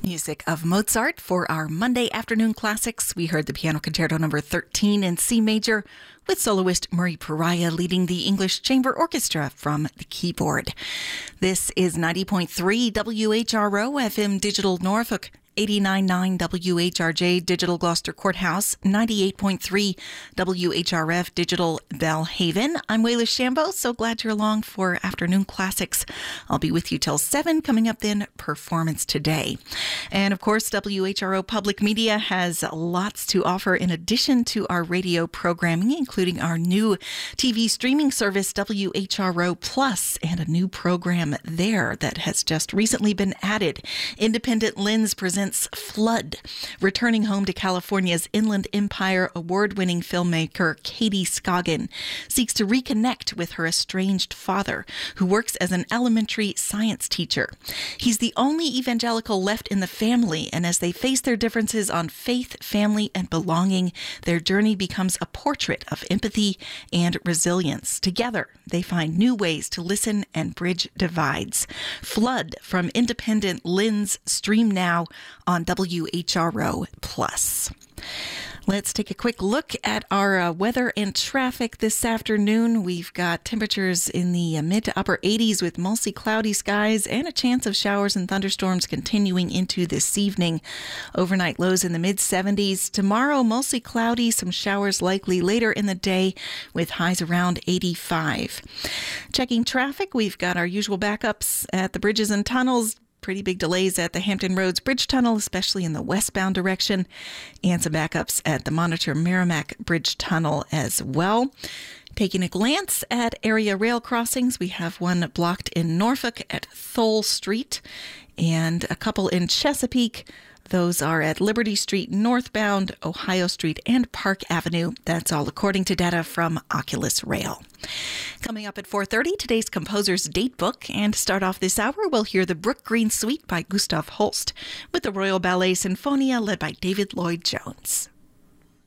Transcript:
Music of Mozart for our Monday afternoon classics. We heard the Piano Concerto number 13 in C major with soloist Murray Pariah leading the English Chamber Orchestra from the keyboard. This is 90.3 WHRO FM Digital Norfolk, 89.9 WHRJ Digital Gloucester Courthouse, 98.3 WHRF Digital Belhaven. I'm Wayla Shambo. So glad you're along for Afternoon Classics. I'll be with you till 7. Coming up then, Performance Today. And of course, WHRO Public Media has lots to offer in addition to our radio programming, including our new TV streaming service, WHRO Plus, and a new program there that has just recently been added. Independent Lens presents Flood. Returning home to California's Inland Empire, award-winning filmmaker Katie Scoggin seeks to reconnect with her estranged father, who works as an elementary science teacher. He's the only evangelical left in the family, and as they face their differences on faith, family, and belonging, their journey becomes a portrait of empathy and resilience. Together, they find new ways to listen and bridge divides. Flood from Independent Lens, stream now on WHRO Plus. Let's take a quick look at our weather and traffic this afternoon. We've got temperatures in the mid to upper 80s with mostly cloudy skies and a chance of showers and thunderstorms continuing into this evening. Overnight lows in the mid 70s. Tomorrow, mostly cloudy, some showers likely later in the day with highs around 85. Checking traffic, we've got our usual backups at the bridges and tunnels. Pretty big delays at the Hampton Roads Bridge Tunnel, especially in the westbound direction, and some backups at the Monitor Merrimack Bridge Tunnel as well. Taking a glance at area rail crossings, we have one blocked in Norfolk at Thole Street and a couple in Chesapeake. Those are at Liberty Street northbound, Ohio Street, and Park Avenue. That's all according to data from Oculus Rail. Coming up at 4:30, today's composer's date book. And to start off this hour, we'll hear the Brook Green Suite by Gustav Holst with the Royal Ballet Sinfonia led by David Lloyd Jones.